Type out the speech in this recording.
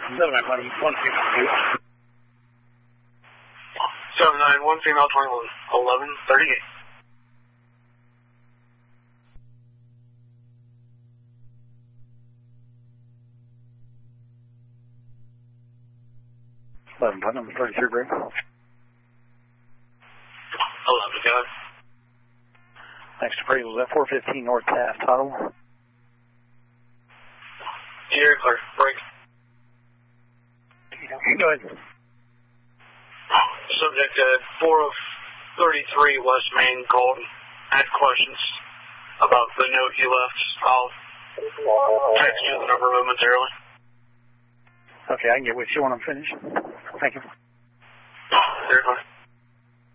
1 female. 791 female 21 1138. Number 33 break. 11 go. Next appraisal is at 415 North Taft Tunnel. You're clear. Break. Go ahead. Subject 4 of 33 West Main called and had questions about the note he left. I'll text you the number momentarily. Okay, I can get with you when I'm finished. Thank you. You're fine.